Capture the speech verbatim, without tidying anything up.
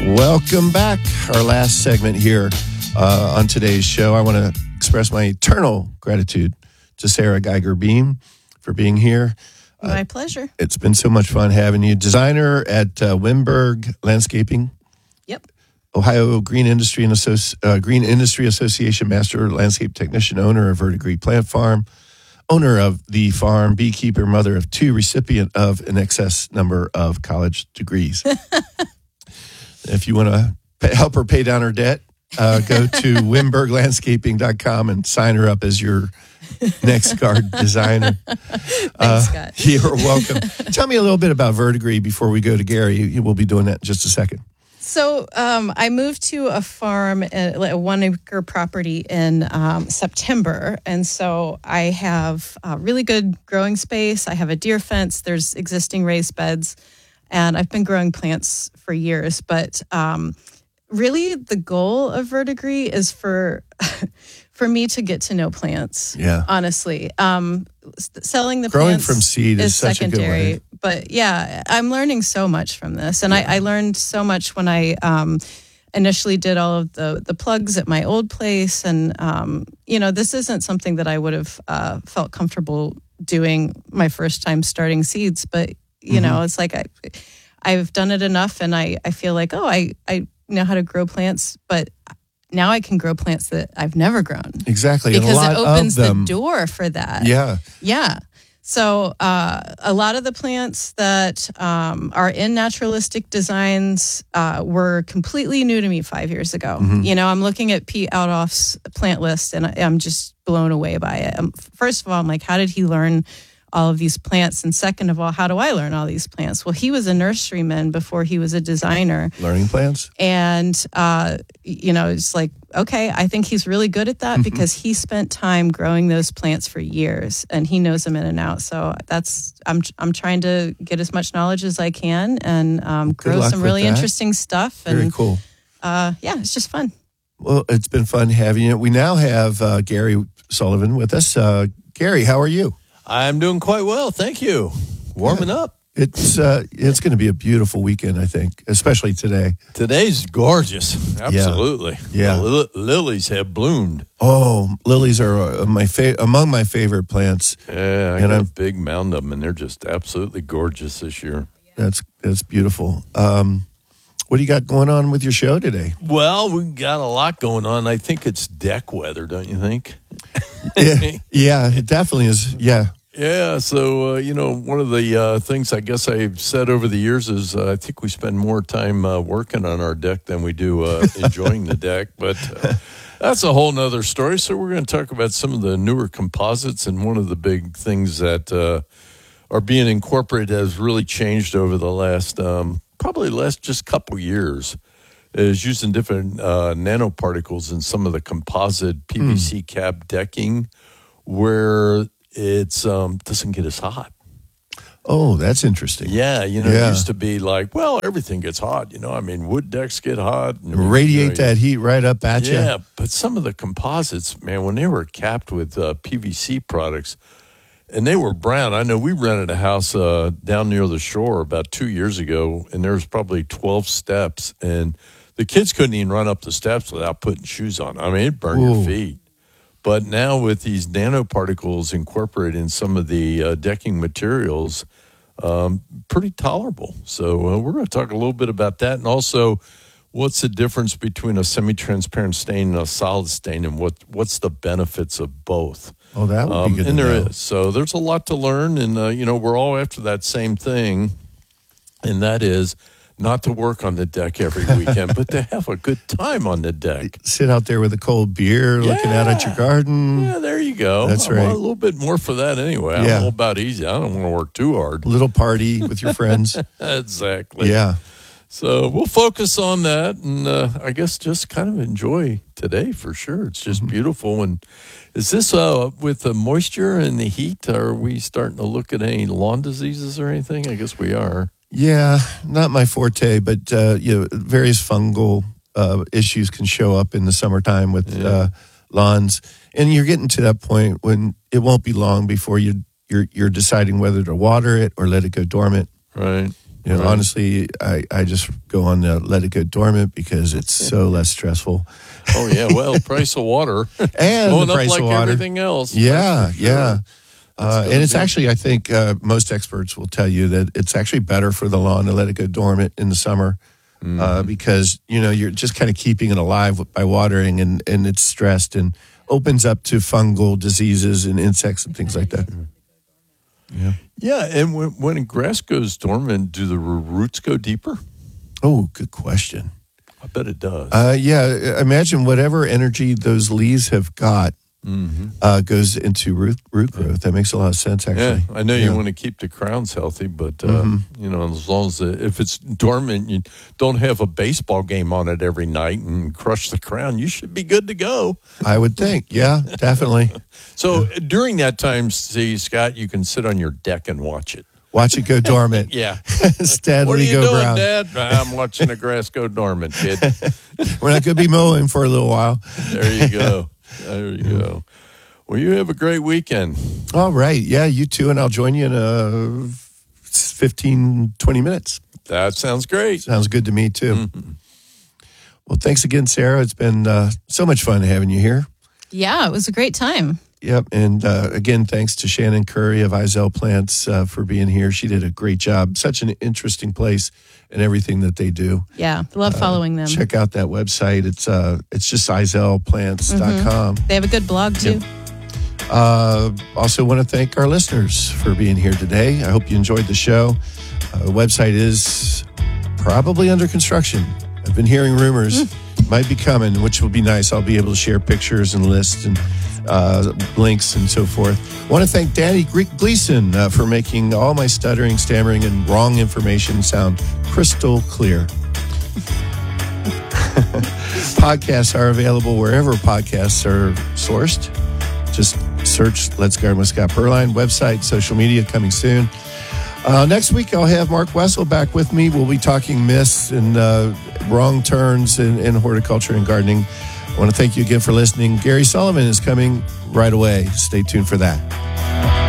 Welcome back. Our last segment here uh, on today's show. I want to express my eternal gratitude to Sarah Geiger Beam for being here. My uh, pleasure. It's been so much fun having you. Designer at uh, Wimberg Landscaping. Yep. Ohio Green Industry and Associ- uh, Green Industry Association Master Landscape Technician, owner of Verdigris Plant Farm, owner of the farm, beekeeper, mother of two, recipient of an excess number of college degrees. If you want to pay, help her pay down her debt, uh, go to wimberg landscaping dot com and sign her up as your next guard designer. Thanks, uh, Scott. You're welcome. Tell me a little bit about Verdigris before we go to Gary. We'll be doing that in just a second. So um, I moved to a farm, a one-acre property in um, September, and so I have a really good growing space. I have a deer fence. There's existing raised beds, and I've been growing plants for years. But um, really, the goal of Verdigris is for for me to get to know plants. Yeah, honestly, um, selling the growing plants from seed is, is such secondary. a good way. But yeah, I'm learning so much from this. And yeah. I, I learned so much when I um, initially did all of the, the plugs at my old place. And, um, you know, this isn't something that I would have uh, felt comfortable doing my first time starting seeds. But, you mm-hmm. know, it's like I, I've done it enough and I, I feel like, oh, I, I know how to grow plants. But now I can grow plants that I've never grown. Exactly. Because a lot it opens of them. the door for that. Yeah. Yeah. So uh, a lot of the plants that um, are in naturalistic designs uh, were completely new to me five years ago. Mm-hmm. You know, I'm looking at Pete Outoff's plant list and I'm just blown away by it. Um, first of all, I'm like, how did he learn all of these plants? And second of all, how do I learn all these plants? Well, he was a nurseryman before he was a designer. Learning plants? And, uh, you know, it's like, okay, I think he's really good at that mm-hmm. because he spent time growing those plants for years and he knows them in and out. So that's, I'm I'm trying to get as much knowledge as I can and um, grow some really that. interesting stuff. Very and, cool. Uh, yeah, it's just fun. Well, it's been fun having you. We now have uh, Gary Sullivan with us. Uh, Gary, how are you? I'm doing quite well, thank you. Warming yeah. up. It's uh, it's going to be a beautiful weekend, I think, especially today. Today's gorgeous. Absolutely. Yeah. The li- lilies have bloomed. Oh, lilies are uh, my fa- among my favorite plants. Yeah, I and got I'm, a big mound of them, and they're just absolutely gorgeous this year. That's that's beautiful. Um, what do you got going on with your show today? Well, we got a lot going on. I think it's deck weather, don't you think? yeah, yeah, it definitely is. Yeah. Yeah, so, uh, you know, one of the uh, things I guess I've said over the years is uh, I think we spend more time uh, working on our deck than we do uh, enjoying the deck. But uh, that's a whole nother story. So we're going to talk about some of the newer composites. And one of the big things that uh, are being incorporated has really changed over the last, um, probably last just couple years, is using different uh, nanoparticles in some of the composite P V C mm. cap decking where it's um doesn't get as hot. Oh, that's interesting. Yeah, you know, yeah. it used to be like, well, everything gets hot. You know, I mean, wood decks get hot. And, Radiate you know, that heat right up at you. Yeah, but some of the composites, man, when they were capped with uh, P V C products, and they were brown. I know we rented a house uh, down near the shore about two years ago, and there was probably twelve steps, and the kids couldn't even run up the steps without putting shoes on. I mean, it burned Ooh. your feet. But now with these nanoparticles incorporated in some of the uh, decking materials, um, pretty tolerable. So uh, we're going to talk a little bit about that. And also, what's the difference between a semi-transparent stain and a solid stain, and what what's the benefits of both? Oh, that would um, be good And to there know. is. So there's a lot to learn. And, uh, you know, we're all after that same thing, and that is not to work on the deck every weekend, but to have a good time on the deck. Sit out there with a cold beer, yeah. looking out at your garden. Yeah, there you go. That's I right. want a little bit more for that anyway. I'm Yeah. all about easy. I don't want to work too hard. A little party with your friends. Exactly. Yeah. So we'll focus on that, and uh, I guess just kind of enjoy today for sure. It's just mm-hmm. beautiful. And is this uh, with the moisture and the heat, are we starting to look at any lawn diseases or anything? I guess we are. Yeah, not my forte, but uh, you know, various fungal uh, issues can show up in the summertime with Yeah. uh, lawns, and you're getting to that point when it won't be long before you you're you're deciding whether to water it or let it go dormant. Right. You know, Right. honestly, I, I just go on the Let It Go Dormant because it's so less stressful. Oh yeah, well, price of water And going the up price like of water. everything else. Yeah, That's for sure. yeah. Uh, gonna and it's be- actually, I think uh, most experts will tell you that it's actually better for the lawn to let it go dormant in the summer Mm-hmm. uh, because, you know, you're just kind of keeping it alive by watering and, and it's stressed and opens up to fungal diseases and insects and things like that. Yeah. Yeah, and when, when grass goes dormant, do the roots go deeper? Oh, good question. I bet it does. Uh, yeah, imagine whatever energy those leaves have got mm-hmm. uh, goes into root root growth. That makes a lot of sense, Yeah, actually. I know Yeah. you want to keep the crowns healthy, but uh, Mm-hmm. you know, as long as the, if it's dormant, you don't have a baseball game on it every night and crush the crown. You should be good to go. I would think. Yeah, definitely. So during that time, see Scott, you can sit on your deck and watch it. Watch it go dormant. Yeah. Steadily What are you go doing, brown. Dad? I'm watching the grass go dormant, kid. We're not going to be mowing for a little while. There you go. There you go. Well, you have a great weekend. All right. Yeah, you too. And I'll join you in uh, fifteen, twenty minutes. That sounds great. Sounds good to me, too. Mm-hmm. Well, thanks again, Sarah. It's been uh, so much fun having you here. Yeah, it was a great time. Yep. And uh, again, thanks to Shannon Curry of Izell Plants uh, for being here. She did a great job. Such an interesting place and everything that they do. Yeah, love following them. Check out that website. It's uh, it's just izell plants dot com. They have a good blog too. Uh, also want to thank our listeners for being here today. I hope you enjoyed the show. Uh, the website is probably under construction. I've been hearing rumors. Might be coming, which will be nice. I'll be able to share pictures and lists and uh, links and so forth. I want to thank Danny Gre- Gleason uh, for making all my stuttering, stammering, and wrong information sound crystal clear. Podcasts are available wherever podcasts are sourced. Just search Let's Garden with Scott Perline, website, social media coming soon. Uh, next week, I'll have Mark Wessel back with me. We'll be talking myths and uh, wrong turns in, in horticulture and gardening. I want to thank you again for listening. Gary Sullivan is coming right away. Stay tuned for that.